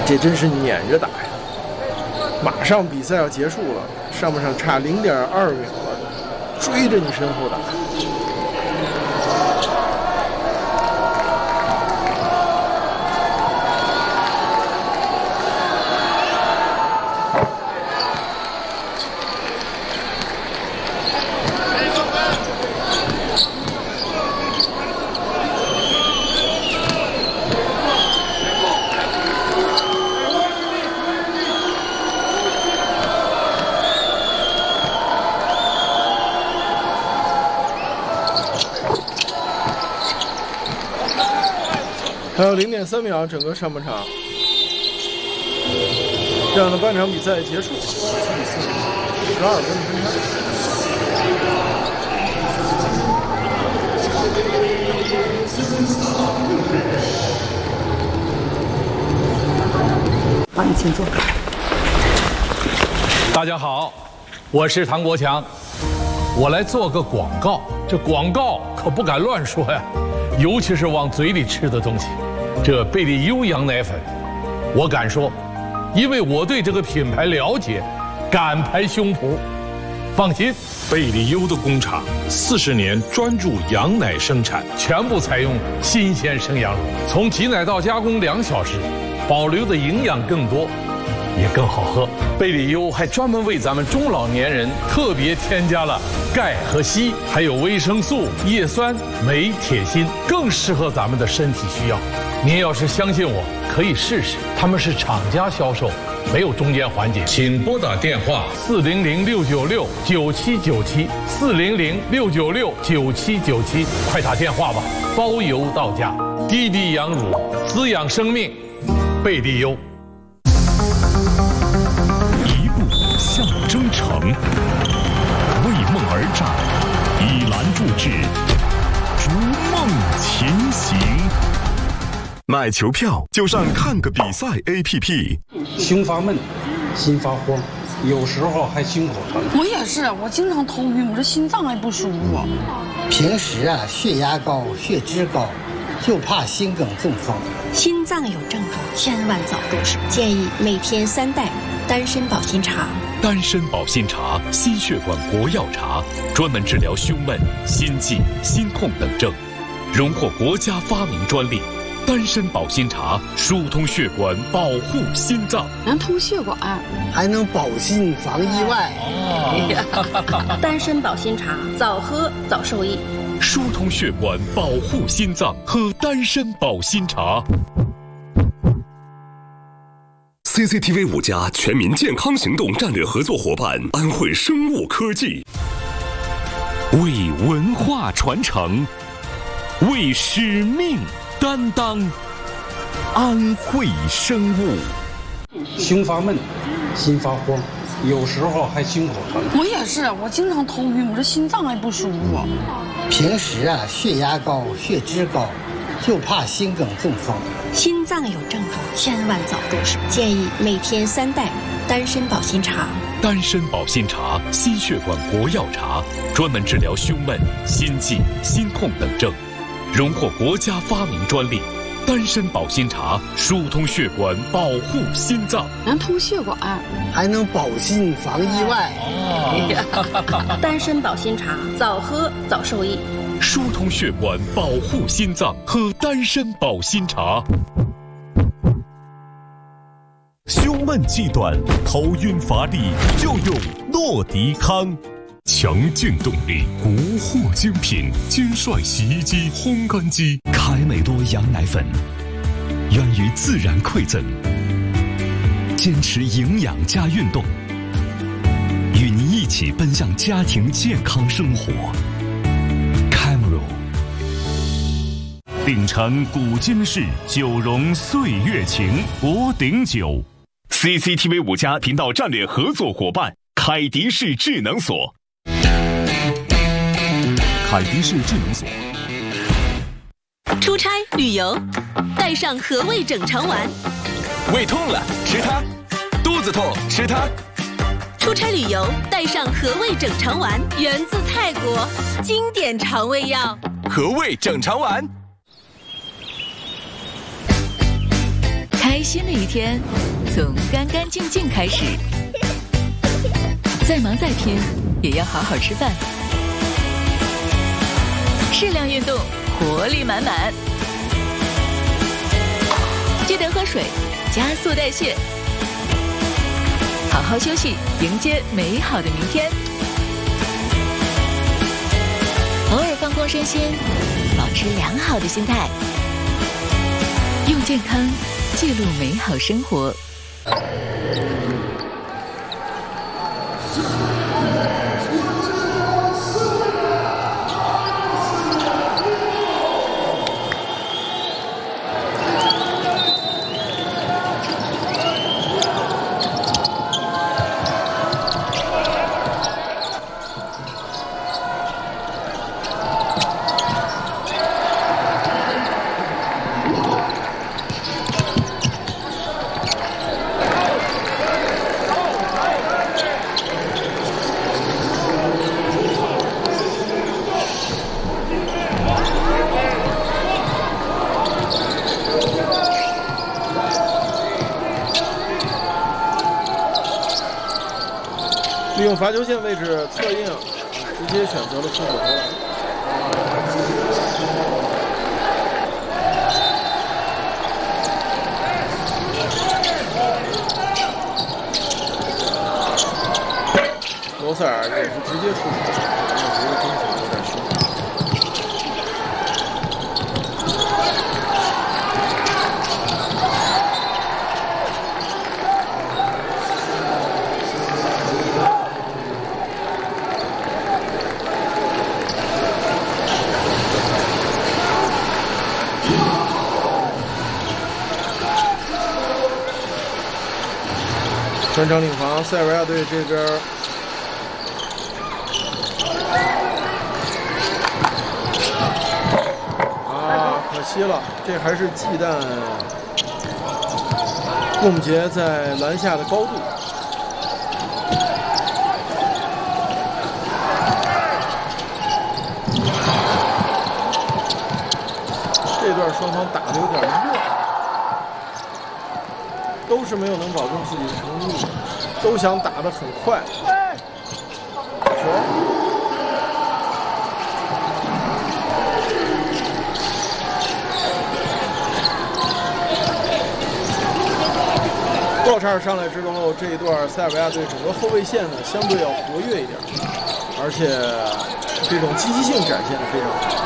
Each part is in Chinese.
这真是撵着打呀！马上比赛要结束了，上半场差0.2秒了，追着你身后打。还有0.3秒，整个上半场，这样的半场比赛结束，12分分开。 好，你请坐。 大家好，我是唐国强，我来做个广告。这广告可不敢乱说呀，尤其是往嘴里吃的东西。这贝利优羊奶粉，我敢说，因为我对这个品牌了解，敢拍胸脯。放心， 贝利优的工厂40年专注羊奶生产， 全部采用新鲜生羊乳，从挤奶到加工2小时，保留的营养更多，也更好喝。贝利优还专门为咱们中老年人特别添加了钙和硒，还有维生素、叶酸、镁、铁、锌，更适合咱们的身体需要。您要是相信我，可以试试，他们是厂家销售，没有中间环节。 请拨打电话 400-696-9797，400-696-9797，快打电话吧，包邮到家。滴滴羊乳，滋养生命，贝利优。 一步向征程，为梦而战，以栏助志，逐梦前行。买球票就上看个比赛 APP。 胸发闷，心发慌，有时候还心口疼。 我也是，我经常头晕，我这心脏还不舒服。 平时血压高、血脂高，就怕心梗中风。 心脏有症状，千万早重视。建议每天3袋丹参保心茶。 丹参保心茶，心血管国药茶，专门治疗胸闷、心悸、心痛等症，荣获国家发明专利。丹参保心茶疏通血管，保护心脏， 能通血管， 还能保心防意外。 丹参保心茶，早喝早受益。 疏通血管，保护心脏，喝丹参保心茶。 CCTV 5家全民健康行动战略合作伙伴安徽生物科技， 为文化传承，为使命担当，安徽生物。 胸发闷，心发慌，有时候还心口疼。 我也是，我经常头晕，我这心脏还不舒服。 平时血压高、血脂高，就怕心梗中风。 心脏有症状，千万早重视。建议每天3袋丹参保心茶。 丹参保心茶，心血管国药茶，专门治疗胸闷、心悸、心痛等症，荣获国家发明专利。丹参保心茶疏通血管，保护心脏， 能通血管， 还能保心防意外。 丹参保心茶，早喝早受益。 疏通血管，保护心脏，喝丹参保心茶。 胸闷气短、头晕乏力，就用诺迪康。 强劲动力，国货精品，金帅洗衣机、烘干机。 凯美多羊奶粉，源于自然馈赠，坚持营养加运动，与您一起奔向家庭健康生活。Camero， 秉承古今式，酒容岁月情，国鼎酒。 CCTV 5家频道战略合作伙伴凯迪仕智能锁。 凯迪仕智能锁。 出差旅游，带上和味整肠丸。 胃痛了吃它，肚子痛吃它。 出差旅游，带上和味整肠丸，源自泰国，经典肠胃药。 和味整肠丸。 开开心的一天从干干净净开始，再忙再拼也要好好吃饭，适量运动，活力满满。记得喝水，加速代谢，好好休息，迎接美好的明天。偶尔放空身心，保持良好的心态，用健康记录美好生活。 利用罚球线位置策应，直接选择了出手投篮。罗塞尔也是直接出手，觉得中场有点凶。全场领防，塞尔维亚队这边可惜了，这还是忌惮穆姆杰在篮下的高度。这段双方打得有点乱，都是没有能保证自己的成绩，都想打得很快。球。鲍查尔上来之后，这一段塞尔维亚队整个后卫线呢相对要活跃一点，而且这种积极性展现得非常好。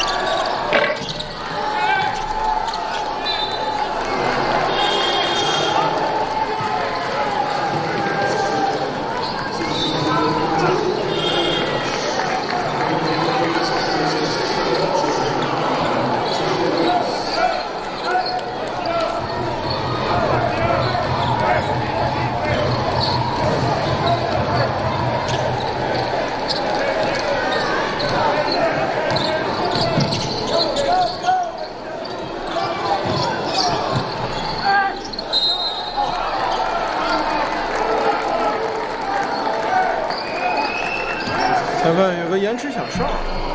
裁判有个延迟抢哨。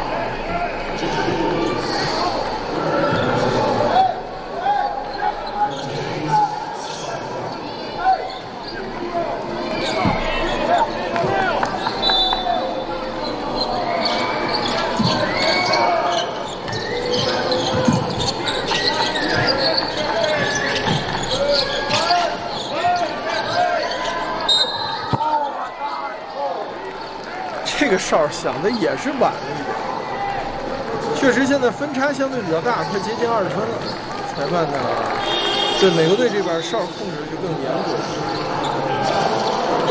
这个哨响的也是晚了一点，确实现在分差相对比较大，快接近20分了。裁判呢，对美国队这边哨控制就更严格。